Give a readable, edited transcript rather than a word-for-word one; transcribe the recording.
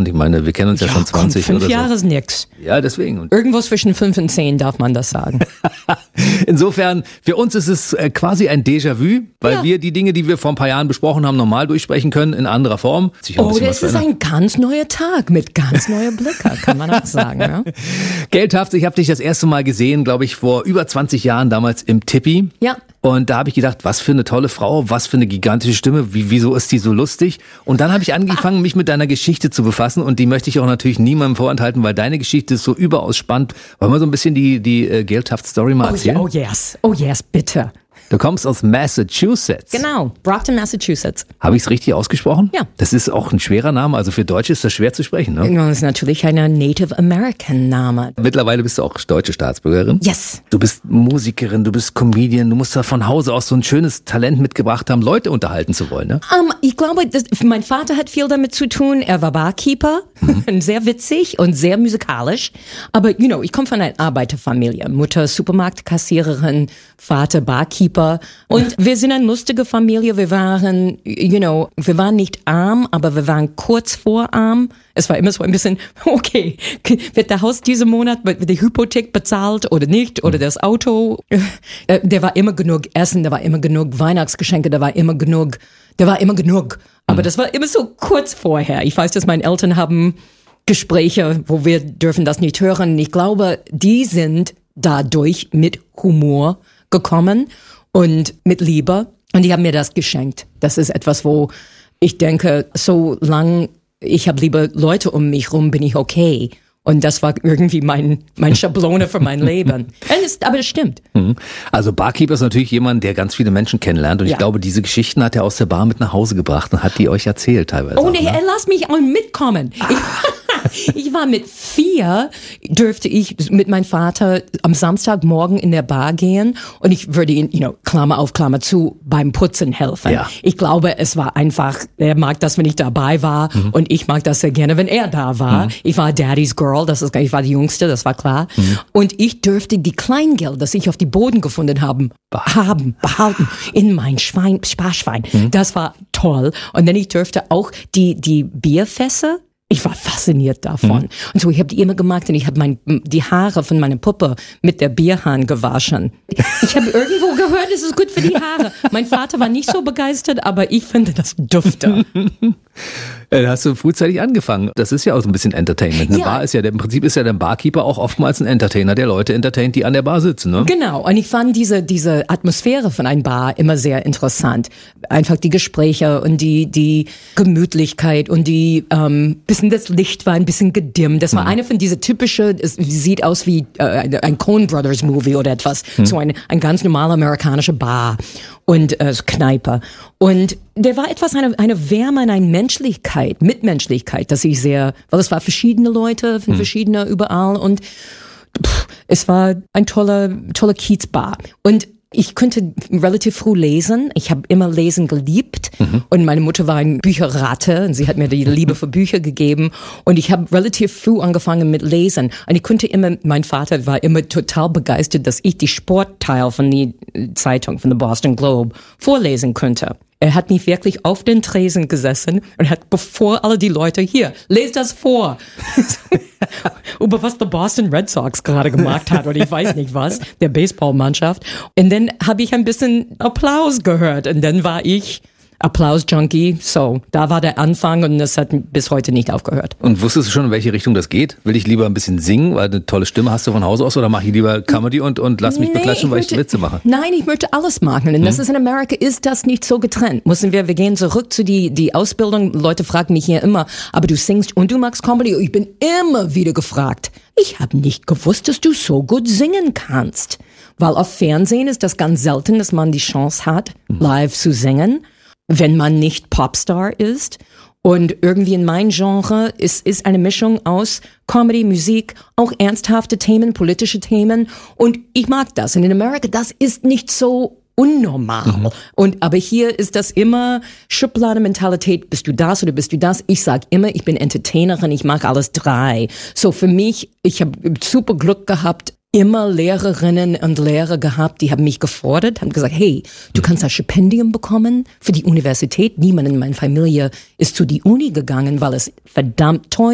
entspannt. Ich meine, wir kennen uns ja schon 20 5 oder so. 5 Jahre ist nix. Ja, deswegen. Irgendwo zwischen 5 und 10 darf man das sagen. Insofern, für uns ist es quasi ein Déjà-vu, weil wir die Dinge, die wir vor ein paar Jahren besprochen haben, normal durchsprechen können, in anderer Form. Das ist ein ganz neuer Tag mit ganz neuer Blicke, kann man auch sagen. Ja? Geldhaft, ich habe dich das erste Mal gesehen, glaube ich, vor über 20 Jahren damals im Tippi. Ja. Und da habe ich gedacht, was für eine tolle Frau, was für eine gigantische Stimme, wieso ist die so lustig? Und dann habe ich angefangen, mich mit deiner Geschichte zu befassen und die möchte ich auch natürlich niemandem vorenthalten, weil deine Geschichte ist so überaus spannend. Wollen wir so ein bisschen die Geldhaft-Story mal erzählen? Oh yes, bitte. Du kommst aus Massachusetts. Genau, Brockton, Massachusetts. Habe ich es richtig ausgesprochen? Ja. Das ist auch ein schwerer Name, also für Deutsche ist das schwer zu sprechen, ne? Das ist natürlich ein Native American Name. Mittlerweile bist du auch deutsche Staatsbürgerin. Yes. Du bist Musikerin, du bist Comedian, du musst da von Hause aus so ein schönes Talent mitgebracht haben, Leute unterhalten zu wollen, ne? Ich glaube, mein Vater hat viel damit zu tun. Er war Barkeeper, sehr witzig und sehr musikalisch. Aber, ich komme von einer Arbeiterfamilie. Mutter Supermarktkassiererin, Vater Barkeeper. Und wir sind eine lustige Familie. Wir waren, wir waren nicht arm, aber wir waren kurz vor arm. Es war immer so ein bisschen, okay, wird der Haus diesen Monat, wird die Hypothek bezahlt oder nicht, oder das Auto. Der war immer genug Essen, da war immer genug Weihnachtsgeschenke, da war immer genug. Aber das war immer so kurz vorher. Ich weiß, dass meine Eltern haben Gespräche, wo wir dürfen das nicht hören. Ich glaube, die sind dadurch mit Humor gekommen und mit Liebe. Und die haben mir das geschenkt. Das ist etwas, wo ich denke, solange ich habe liebe Leute um mich rum, bin ich okay. Und das war irgendwie mein Schablone für mein Leben. Aber das stimmt. Also Barkeeper ist natürlich jemand, der ganz viele Menschen kennenlernt. Und ich glaube, diese Geschichten hat er aus der Bar mit nach Hause gebracht und hat die euch erzählt teilweise. Oh nee, lass mich auch mitkommen. Ich war mit 4, dürfte ich mit meinem Vater am Samstagmorgen in der Bar gehen und ich würde ihn, Klammer auf, Klammer zu, beim Putzen helfen. Ja. Ich glaube, es war einfach, er mag das, wenn ich dabei war und ich mag das sehr gerne, wenn er da war. Ich war Daddy's Girl, ich war die Jüngste, das war klar. Und ich dürfte die Kleingeld, das ich auf die Boden gefunden habe, behalten in mein Sparschwein. Das war toll. Und dann ich dürfte auch die Bierfässer. Ich war fasziniert davon. Und so, ich habe die immer gemacht und ich habe die Haare von meiner Puppe mit der Bierhahn gewaschen. Ich habe irgendwo gehört, es ist gut für die Haare. Mein Vater war nicht so begeistert, aber ich finde das dufte. Da hast du frühzeitig angefangen. Das ist ja auch so ein bisschen Entertainment. Eine Bar ist ja, im Prinzip ist ja der Barkeeper auch oftmals ein Entertainer, der Leute entertaint, die an der Bar sitzen, ne? Genau. Und ich fand diese Atmosphäre von einer Bar immer sehr interessant. Einfach die Gespräche und die Gemütlichkeit und bisschen das Licht war ein bisschen gedimmt. Das war eine von diese typische, es sieht aus wie ein Coen Brothers Movie oder etwas. So ein ganz normale amerikanische Bar und Kneipe. Und der war etwas, eine Wärme, eine Mitmenschlichkeit, dass ich weil es war verschiedene Leute, verschiedene überall und es war ein toller Kiezbar. Und ich konnte relativ früh lesen. Ich habe immer Lesen geliebt. Und meine Mutter war eine Bücherratte und sie hat mir die Liebe für Bücher gegeben. Und ich habe relativ früh angefangen mit Lesen. Und ich konnte mein Vater war immer total begeistert, dass ich die Sportteil von der Zeitung, von der Boston Globe, vorlesen könnte. Er hat mich wirklich auf den Tresen gesessen und hat, bevor alle die Leute, hier, lest das vor. Über was die Boston Red Sox gerade gemacht hat oder ich weiß nicht was, der Baseballmannschaft. Und dann habe ich ein bisschen Applaus gehört und dann war ich Applaus-Junkie. So, da war der Anfang und das hat bis heute nicht aufgehört. Und wusstest du schon, in welche Richtung das geht? Will ich lieber ein bisschen singen, weil eine tolle Stimme hast du von Hause aus, oder mache ich lieber Comedy und lass mich beklatschen, weil ich Witze mache? Nein, ich möchte alles machen. Und das ist in Amerika, ist das nicht so getrennt. Wir gehen zurück zu die Ausbildung. Leute fragen mich hier immer, aber du singst und du magst Comedy? Ich bin immer wieder gefragt. Ich habe nicht gewusst, dass du so gut singen kannst. Weil auf Fernsehen ist das ganz selten, dass man die Chance hat, live zu singen, wenn man nicht Popstar ist. Und irgendwie in meinem Genre ist eine Mischung aus Comedy, Musik, auch ernsthafte Themen, politische Themen. Und ich mag das. Und in Amerika, das ist nicht so unnormal. Aber hier ist das immer Schubladenmentalität. Bist du das oder bist du das? Ich sag immer, ich bin Entertainerin, ich mag alles 3. So für mich, ich habe super Glück gehabt, immer Lehrerinnen und Lehrer gehabt, die haben mich gefordert, haben gesagt, hey, du kannst ein Stipendium bekommen für die Universität. Niemand in meiner Familie ist zu die Uni gegangen, weil es verdammt teuer